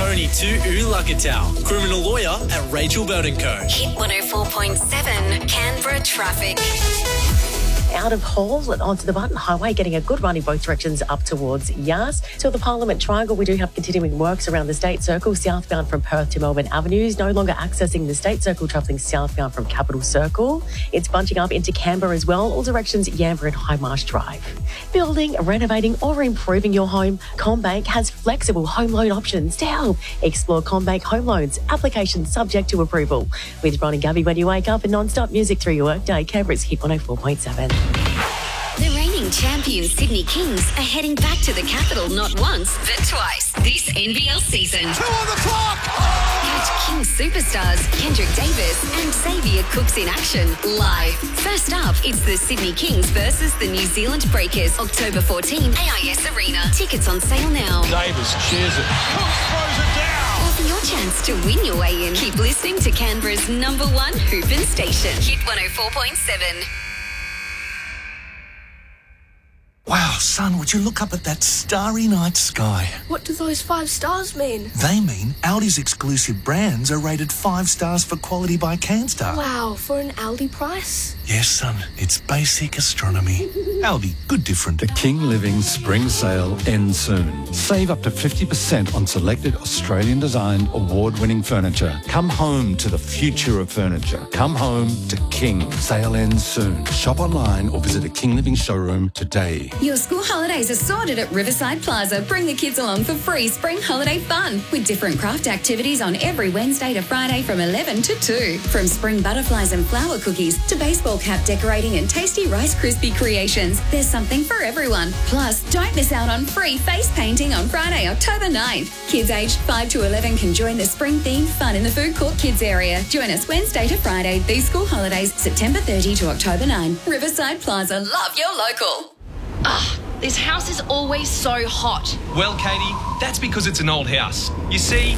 Tony to Ulakatau, criminal lawyer at Rachel Burton Co. Hit 104.7 Canberra traffic. Out of Hall and onto the Button Highway, getting a good run in both directions up towards Yass. Till the Parliament Triangle, we do have continuing works around the State Circle, southbound from Perth to Melbourne Avenues. No longer accessing the State Circle, travelling southbound from Capital Circle. It's bunching up into Canberra as well, all directions Yambara and High Marsh Drive. Building, renovating or improving your home, CommBank has flexible home loan options to help. Explore CommBank Home Loans, applications subject to approval. With Ron and Gabby when you wake up and non-stop music through your workday, Canberra's Hit 104.7. The reigning champion Sydney Kings are heading back to the capital not once, but twice this NBL season. 2 on the clock! Catch Kings superstars Kendrick Davis and Xavier Cooks in action live. First up, it's the Sydney Kings versus the New Zealand Breakers, October 14, AIS Arena. Tickets on sale now. Davis shares it. Cooks throws it down. Or for your chance to win your way in, keep listening to Canberra's number one hoopin' station, Hit 104.7. Wow, son, would you look up at that starry night sky? What do those 5 stars mean? They mean Aldi's exclusive brands are rated 5 stars for quality by CanStar. Wow, for an Aldi price? Yes, son, it's basic astronomy. Aldi, good different. The King Living Spring Sale ends soon. Save up to 50% on selected Australian-designed, award-winning furniture. Come home to the future of furniture. Come home to King. Sale ends soon. Shop online or visit a King Living showroom today. Your school holidays are sorted at Riverside Plaza. Bring the kids along for free spring holiday fun with different craft activities on every Wednesday to Friday from 11 to 2. From spring butterflies and flower cookies to baseball cap decorating and tasty Rice Krispie creations, there's something for everyone. Plus, don't miss out on free face painting on Friday, October 9th. Kids aged 5 to 11 can join the spring-themed fun in the food court kids area. Join us Wednesday to Friday, these school holidays, September 30 to October 9. Riverside Plaza, love your local. This house is always so hot. Well, Katie, that's because it's an old house. You see...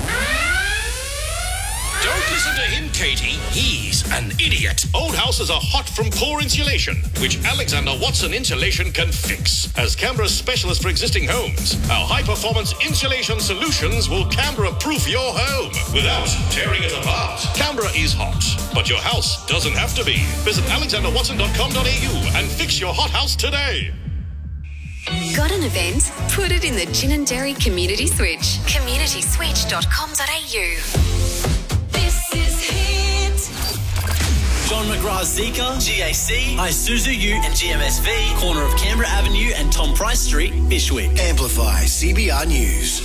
Don't listen to him, Katie. He's an idiot. Old houses are hot from poor insulation, which Alexander Watson Insulation can fix. As Canberra's specialist for existing homes, our high-performance insulation solutions will Canberra-proof your home without tearing it apart. Canberra is hot, but your house doesn't have to be. Visit alexanderwatson.com.au and fix your hot house today. Got an event? Put it in the Ginninderry Community Switch. communityswitch.com.au. This is Hit. John McGrath's Zika, GAC, Isuzu U and GMSV, corner of Canberra Avenue and Tom Price Street, Bishwick. Amplify CBR News.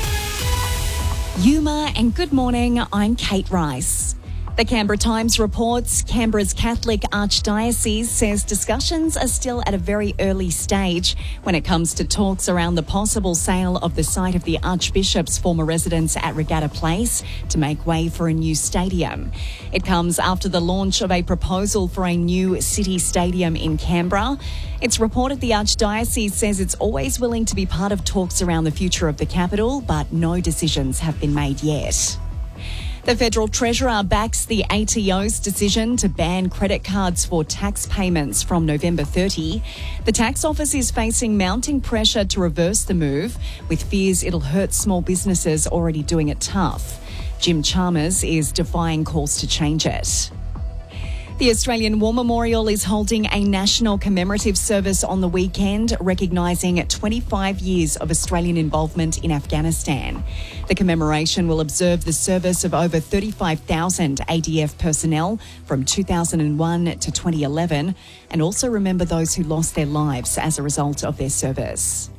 Yuma and good morning, I'm Kate Rice. The Canberra Times reports Canberra's Catholic Archdiocese says discussions are still at a very early stage when it comes to talks around the possible sale of the site of the Archbishop's former residence at Regatta Place to make way for a new stadium. It comes after the launch of a proposal for a new city stadium in Canberra. It's reported the Archdiocese says it's always willing to be part of talks around the future of the capital, but no decisions have been made yet. The Federal Treasurer backs the ATO's decision to ban credit cards for tax payments from November 30. The tax office is facing mounting pressure to reverse the move, with fears it'll hurt small businesses already doing it tough. Jim Chalmers is defying calls to change it. The Australian War Memorial is holding a national commemorative service on the weekend, recognising 25 years of Australian involvement in Afghanistan. The commemoration will observe the service of over 35,000 ADF personnel from 2001 to 2011 and also remember those who lost their lives as a result of their service.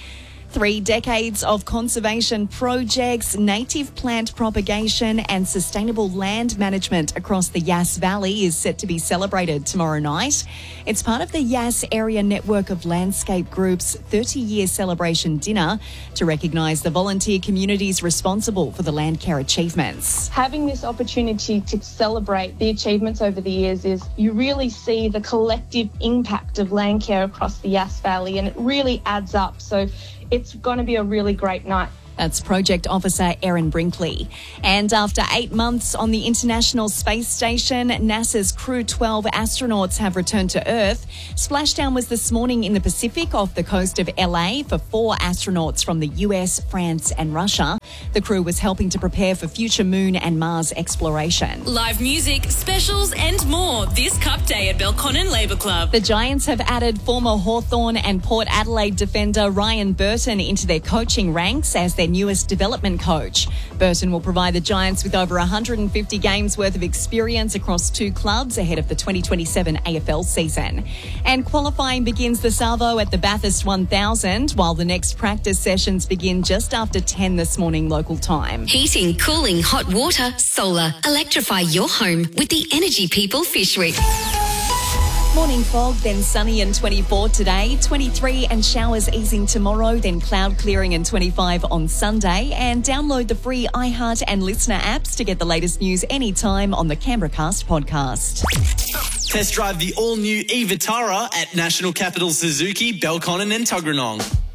3 decades of conservation projects, native plant propagation and sustainable land management across the Yass Valley is set to be celebrated tomorrow night. It's part of the Yass Area Network of Landscape Group's 30-year celebration dinner to recognise the volunteer communities responsible for the land care achievements. Having this opportunity to celebrate the achievements over the years is you really see the collective impact of land care across the Yass Valley, and it really adds up. So it's going to be a really great night. That's Project Officer Erin Brinkley. And after 8 months on the International Space Station, NASA's Crew 12 astronauts have returned to Earth. Splashdown was this morning in the Pacific off the coast of LA for 4 astronauts from the US, France and Russia. The crew was helping to prepare for future Moon and Mars exploration. Live music, specials and more this Cup Day at Belconnen Labour Club. The Giants have added former Hawthorn and Port Adelaide defender Ryan Burton into their coaching ranks as their newest development coach. Burton will provide the Giants with over 150 games worth of experience across 2 clubs ahead of the 2027 AFL season. And qualifying begins this arvo at the Bathurst 1000, while the next practice sessions begin just after 10 this morning local time. Heating, cooling, hot water, solar. Electrify your home with the Energy People Fishwick. Morning fog, then sunny and 24 today, 23 and showers easing tomorrow, then cloud clearing and 25 on Sunday. And download the free iHeart and Listener apps to get the latest news anytime on the Canberra Cast podcast. Test drive the all-new e-Vitara at National Capital Suzuki, Belconnen and Tuggeranong.